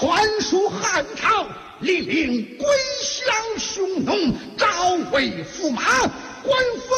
传书汉朝，历令归降匈奴，朝为驸马，官府